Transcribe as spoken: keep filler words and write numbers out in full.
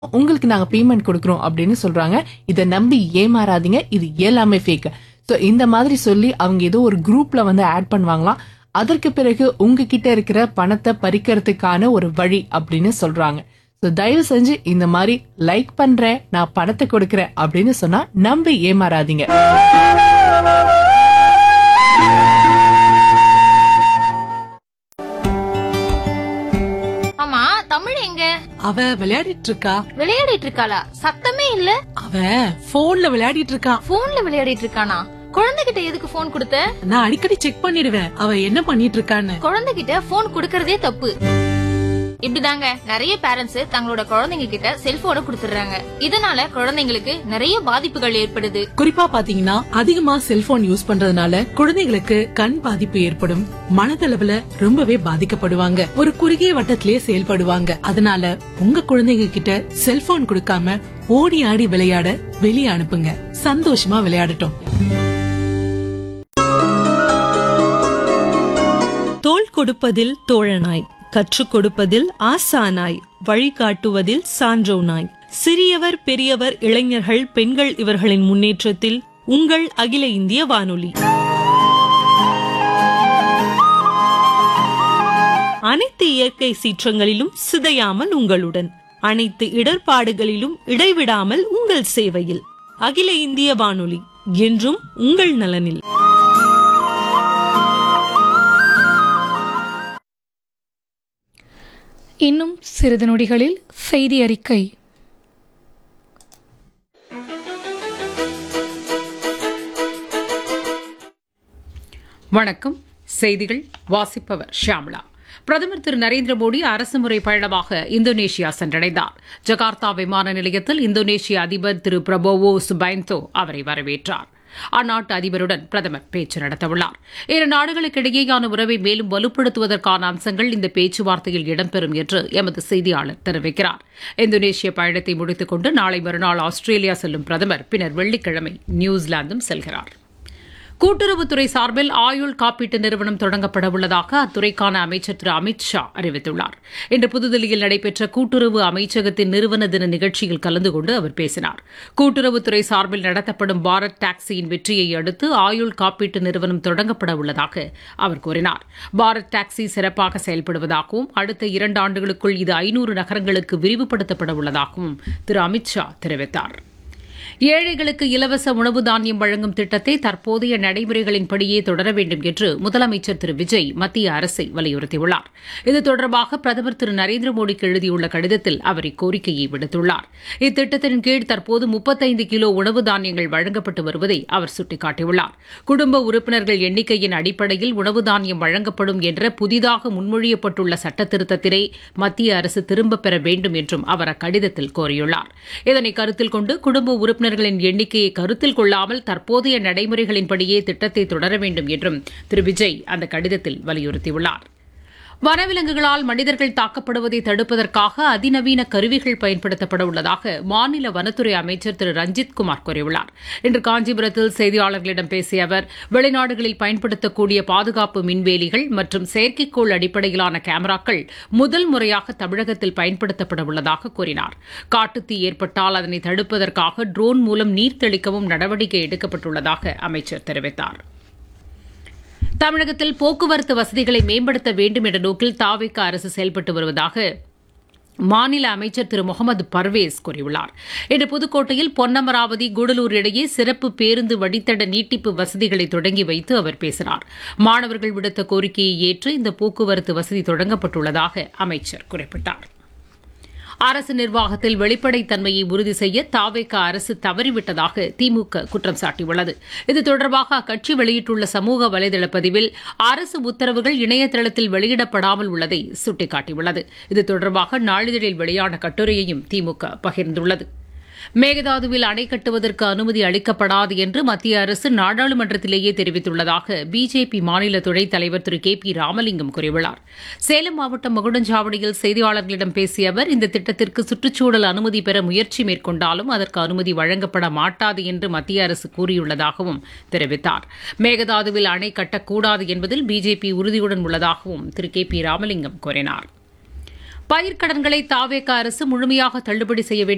உங்களுக்கு நாங்க பேமெண்ட் கொடுக்கறோம் அப்படின்னு சொல்றாங்க. இத நம்பி ஏமாறாதீங்க. இது எல்லாமே ஃபேக். சோ இந்த மாதிரி சொல்லி அவங்க ஏதோ ஒரு குரூப்ல வந்து ஆட் பண்ணுவாங்களாம். அதற்கு பிறகு உங்ககிட்ட இருக்கிற பணத்தை பறிக்கிறதுக்கான ஒரு வழி அப்படின்னு சொல்றாங்க. சோ தயவு செஞ்சு இந்த மாதிரி லைக் பண்றேன், நான் பணத்தை கொடுக்கறேன் அப்படின்னு சொன்னா நம்பி ஏமாறாதீங்க. ஆமா, தமிழ் எங்க? அவ விளையாடிட்டு இருக்கா. விளையாடிட்டு இருக்காளா? சத்தமே இல்ல. அவ போன்ல விளையாடிட்டு இருக்கா. போன்ல விளையாடிட்டு இருக்கானா? குழந்தைகிட்ட எதுக்கு போன் கொடுத்த? நான் அடிக்கடி செக் பண்ணிடுவேன் அவ என்ன பண்ணிட்டு இருக்கான்னு. குழந்தைகிட்ட போன் கொடுக்கறதே தப்பு. இப்படிதாங்க நிறைய பேரண்ட்ஸ் தங்களோட குழந்தைங்க கிட்ட செல்போனை கொடுத்துறாங்க. இதனால குழந்தைங்களுக்கு நிறைய பாதிப்புகள் ஏற்படுது. குறிப்பா பாத்தீங்கன்னா அதிகமா செல்போன் யூஸ் பண்றதுனால குழந்தைங்களுக்கு கண் பாதிப்பு ஏற்படும், மனதளவுல ரொம்பவே பாதிக்கப்படுவாங்க, ஒரு குறுகிய வட்டத்திலேயே செயல்படுவாங்க. அதனால உங்க குழந்தைங்க கிட்ட செல்போன் கொடுக்காம ஓடி ஆடி விளையாட வெளியே அனுப்புங்க. சந்தோஷமா விளையாடட்டும். தோள் கொடுப்பதில் தோழனாய், கற்றுக் கொடுப்பதில் ஆசானாய், வழிகாட்டுவதில் சான்றோனாய், சிறியவர் பெரியவர் இளைஞர்கள் பெண்கள் இவர்களின் முன்னேற்றத்தில் உங்கள் அகில இந்திய வானொலி. அனைத்து இயற்கை சீற்றங்களிலும் சிதையாமல் உங்களுடன், அனைத்து இடர்பாடுகளிலும் இடைவிடாமல் உங்கள் சேவையில். அகில இந்திய வானொலி என்றும் உங்கள் நலனில். இன்னும் சிறிது நொடிகளில் செய்தி அறிக்கை. வணக்கம். செய்திகள் வாசிப்பவர் ஷியாமளா. பிரதமர் திரு நரேந்திர மோடி அரசுமுறை பயணமாக இந்தோனேஷியா சென்றடைந்தார். ஜகார்த்தா விமான நிலையத்தில் இந்தோனேஷிய அதிபர் திரு பிரபோவோ சுபைந்தோ அவரை வரவேற்றார். அந்நாட்டு அதிபருடன் பிரதமர் பேச்சு நடத்தவுள்ளார். இரு நாடுகளுக்கிடையேயான உறவை மேலும் வலுப்படுத்துவதற்கான அம்சங்கள் இந்த பேச்சுவார்த்தையில் இடம்பெறும் என்று எமது செய்தியாளர் தெரிவிக்கிறார். இந்தோனேஷிய பயணத்தை முடித்துக் கொண்டு நாளை மறுநாள் ஆஸ்திரேலியா செல்லும் பிரதமர் பின்னர் வெள்ளிக்கிழமை நியூசிலாந்தும் செல்கிறார். கூட்டுறவுத்துறை சார்பில் ஆயுள் காப்பீட்டு நிறுவனம் தொடங்கப்பட உள்ளதாக அத்துறைக்கான அமைச்சர் திரு அமித் ஷா அறிவித்துள்ளார். இன்று புதுதில்லியில் நடைபெற்ற கூட்டுறவு அமைச்சகத்தின் நிறுவன தின நிகழ்ச்சியில் கலந்து கொண்டு அவர் பேசினார். கூட்டுறவுத்துறை சார்பில் நடத்தப்படும் பாரத் டாக்ஸியின் வெற்றியை அடுத்து ஆயுள் காப்பீட்டு நிறுவனம் தொடங்கப்பட உள்ளதாக அவர் கூறினார். பாரத் டாக்ஸி சிறப்பாக செயல்படுவதாகவும் அடுத்த இரண்டு ஆண்டுகளுக்குள் இது ஐநூறு நகரங்களுக்கு விரிவுபடுத்தப்பட உள்ளதாகவும் திரு அமித் ஷா தெரிவித்தார். ஏழைகளுக்கு இலவச உணவு தானியம் வழங்கும் திட்டத்தை தற்போதைய நடைமுறைகளின்படியே தொடர வேண்டும் என்று முதலமைச்சர் திரு விஜய் மத்திய அரசை வலியுறுத்தியுள்ளார். இது தொடர்பாக பிரதமர் திரு நரேந்திர மோடிக்கு எழுதியுள்ள கடிதத்தில் அவர் இக்கோரிக்கையை விடுத்துள்ளார். இத்திட்டத்தின் கீழ் தற்போது முப்பத்தைந்து கிலோ உணவு தானியங்கள் வழங்கப்பட்டு வருவதை அவர் சுட்டிக்காட்டியுள்ளார். குடும்ப உறுப்பினர்கள் எண்ணிக்கையின் அடிப்படையில் உணவு தானியம் வழங்கப்படும் என்ற புதிதாக முன்மொழியப்பட்டுள்ள சட்டத்திருத்தத்தினை மத்திய அரசு திரும்பப் பெற வேண்டும் என்றும் அவர் அக்கடிதத்தில் கோரியுள்ளார். இதனை கருத்தில் கொண்டு குடும்ப உறுப்பினர் எண்ணிக்கையை கருத்தில் கொள்ளாமல் தற்போதைய நடைமுறைகளின்படியே திட்டத்தை தொடர வேண்டும் என்றும் திரு விஜய் அந்த கடிதத்தில் வலியுறுத்தியுள்ளார். வனவிலங்குகளால் மனிதர்கள் தாக்கப்படுவதை தடுப்பதற்காக அதிநவீன கருவிகள் பயன்படுத்தப்பட உள்ளதாக மாநில வனத்துறை அமைச்சர் திரு ரஞ்சித் குமார் கூறியுள்ளார். இன்று காஞ்சிபுரத்தில் செய்தியாளர்களிடம் பேசிய அவர் வெளிநாடுகளில் பயன்படுத்தக்கூடிய பாதுகாப்பு மின்வேலிகள் மற்றும் செயற்கைக்கோள் அடிப்படையிலான கேமராக்கள் முதல் முறையாக தமிழகத்தில் பயன்படுத்தப்பட உள்ளதாக கூறினார். காட்டுத்தீ ஏற்பட்டால் அதனை தடுப்பதற்காக ட்ரோன் மூலம் நீர் தெளிக்கவும் நடவடிக்கை எடுக்கப்பட்டுள்ளதாக அமைச்சர் தெரிவித்தார். தமிழகத்தில் போக்குவரத்து வசதிகளை மேம்படுத்த வேண்டும் என்ற நோக்கில் தாவேக அரசு செயல்பட்டு வருவதாக மாநில அமைச்சர் திரு முகமது பர்வேஸ் கூறியுள்ளார். இன்று புதுக்கோட்டையில் பொன்னமராவதி கூடலூர் இடையே சிறப்பு பேருந்து வழித்தட நீட்டிப்பு வசதிகளை தொடங்கி வைத்து அவர் பேசினார். மாணவர்கள் விடுத்த கோரிக்கையை ஏற்று இந்த போக்குவரத்து வசதி தொடங்கப்பட்டுள்ளதாக அமைச்சர் குறிப்பிட்டார். அரசு நிர்வாகத்தில் வெளிப்படைத்தன்மையை உறுதி செய்ய தாவேக அரசு தவறிவிட்டதாக திமுக குற்றம் சாட்டியுள்ளது. இது தொடர்பாக அக்கட்சி வெளியிட்டுள்ள சமூக வலைதள பதிவில் அரசு உத்தரவுகள் இணையதளத்தில் வெளியிடப்படாமல் உள்ளதை சுட்டிக்காட்டியுள்ளது. இது தொடர்பாக நாளிதழில் வெளியான கட்டுரையையும் திமுக பகிர்ந்துள்ளது. மேகதாதுவில் அணை கட்டுவதற்கு அனுமதி அளிக்கப்படாது என்று மத்திய அரசு நாடாளுமன்றத்திலேயே தெரிவித்துள்ளதாக பிஜேபி மாநில துணைத் தலைவர் திரு கே பி ராமலிங்கம் கூறியுள்ளார். சேலம் மாவட்டம் மகுடஞ்சாவடியில் செய்தியாளர்களிடம் பேசிய அவர் இந்த திட்டத்திற்கு சுற்றுச்சூழல் அனுமதி பெற முயற்சி மேற்கொண்டாலும் அதற்கு அனுமதி வழங்கப்பட மாட்டாது என்று மத்திய அரசு கூறியுள்ளதாகவும் தெரிவித்தார். மேகதாதுவில் அணை கட்டக்கூடாது என்பதில் பிஜேபி உறுதியுடன் உள்ளதாகவும் திரு கே பி ராமலிங்கம் கூறினார். பயிர்க்கடன்களை தாவேக அரசு முழுமையாக தள்ளுபடி செய்ய வேண்டும்